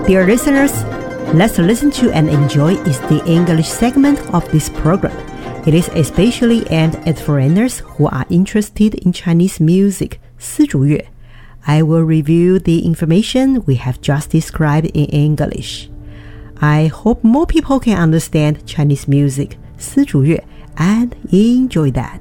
Dear listeners, let's listen to and enjoy is the English segment of this program. It is especially aimed at foreigners who are interested in Chinese music, 丝竹乐. I will review the information we have just described in English. I hope more people can understand Chinese music, 丝竹乐, and enjoy that.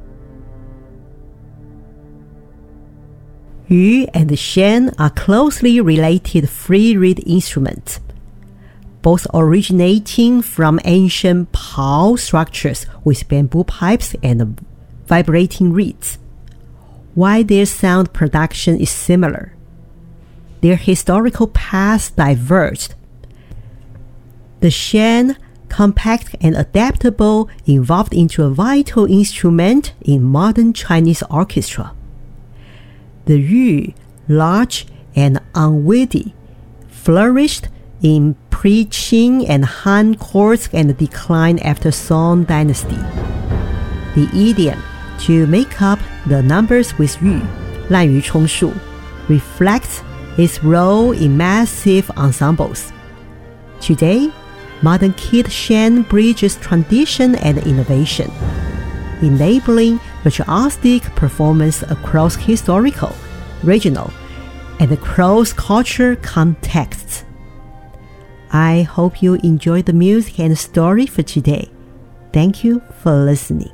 竽 and Shan are closely related free reed instruments, both originating from ancient pao structures with bamboo pipes and vibrating reeds. While their sound production is similar, their historical paths diverged. The Shan, compact and adaptable, evolved into a vital instrument in modern Chinese orchestra. The Yu, large and unwieldy, flourished in pre-Qing and Han courts and declined after Song Dynasty. The idiom to make up the numbers with Yu, 滥竽充数, reflects its role in massive ensembles. Today, modern kid Shan bridges tradition and innovation, enabling virtuosic performance across historical, regional, and cross-cultural contexts. I hope you enjoyed the music and story for today. Thank you for listening.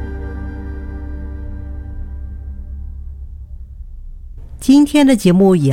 今天的节目也